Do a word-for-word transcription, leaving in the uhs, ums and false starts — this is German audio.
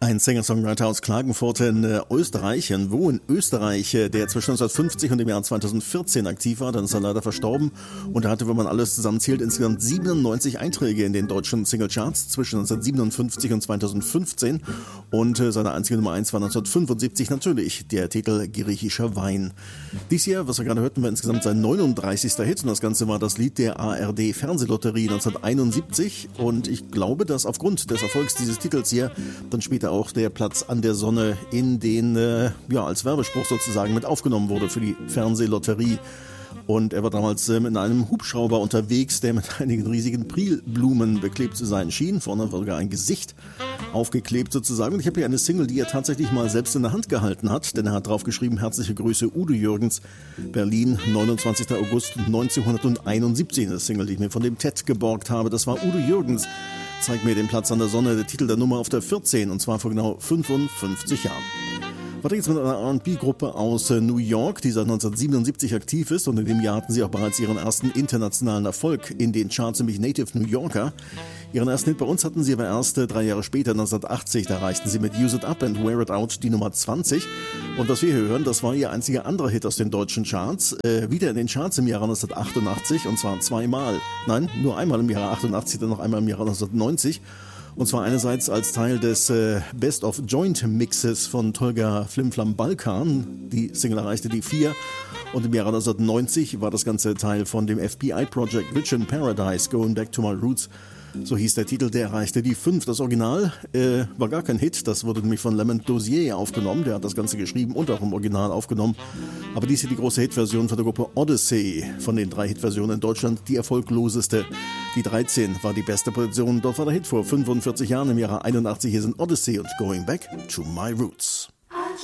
Ein Singer-Songwriter aus Klagenfurt in äh, Österreich, wo in Österreich, äh, der zwischen neunzehnhundertfünfzig und dem Jahr zweitausendvierzehn aktiv war, dann ist er leider verstorben und er hatte, wenn man alles zusammenzählt, insgesamt siebenundneunzig Einträge in den deutschen Singlecharts zwischen neunzehnhundertsiebenundfünfzig und zweitausendfünfzehn und äh, seine einzige Nummer eins war neunzehnhundertfünfundsiebzig natürlich der Titel Griechischer Wein. Dies hier, was wir gerade hörten, war insgesamt sein neununddreißigster Hit und das Ganze war das Lied der A R D-Fernsehlotterie neunzehnhunderteinundsiebzig und ich glaube, dass aufgrund des Erfolgs dieses Titels hier dann später auch der Platz an der Sonne in den, äh, ja, als Werbespruch sozusagen mit aufgenommen wurde für die Fernsehlotterie. Und er war damals ähm, in einem Hubschrauber unterwegs, der mit einigen riesigen Prilblumen beklebt zu sein schien. Vorne war sogar ein Gesicht aufgeklebt sozusagen. Und ich habe hier eine Single, die er tatsächlich mal selbst in der Hand gehalten hat, denn er hat drauf geschrieben, herzliche Grüße Udo Jürgens, Berlin, neunundzwanzigster August neunzehnhunderteinundsiebzig. Das Single, die ich mir von dem Ted geborgt habe, das war Udo Jürgens. Zeig mir den Platz an der Sonne, der Titel der Nummer auf der vierzehn und zwar vor genau fünfundfünfzig Jahren. Weiter geht's mit einer R und B-Gruppe aus New York, die seit neunzehnhundertsiebenundsiebzig aktiv ist und in dem Jahr hatten sie auch bereits ihren ersten internationalen Erfolg in den Charts, nämlich Native New Yorker. Ihren ersten Hit bei uns hatten sie aber erst drei Jahre später, neunzehnhundertachtzig, da erreichten sie mit Use It Up and Wear It Out die Nummer zwanzig. Und was wir hier hören, das war ihr einziger anderer Hit aus den deutschen Charts, äh, wieder in den Charts im Jahre neunzehnhundertachtundachtzig und zwar zweimal. Nein, nur einmal im Jahre achtundachtzig, dann noch einmal im Jahre neunzehnhundertneunzig. Und zwar einerseits als Teil des äh, Best of Joint Mixes von Tolga Flimflam Balkan. Die Single erreichte die vier. Und im Jahre neunzehnhundertneunzig war das ganze Teil von dem F B I-Projekt Rich in Paradise, Going Back to My Roots. So hieß der Titel, der erreichte die fünf. Das Original äh, war gar kein Hit, das wurde nämlich von Lamont Dozier aufgenommen, der hat das Ganze geschrieben und auch im Original aufgenommen. Aber dies hier die große Hitversion von der Gruppe Odyssey, von den drei Hitversionen in Deutschland die erfolgloseste. Die dreizehn war die beste Position, dort war der Hit vor fünfundvierzig Jahren im Jahre einundachtzig. Hier sind Odyssey und Going Back to My Roots.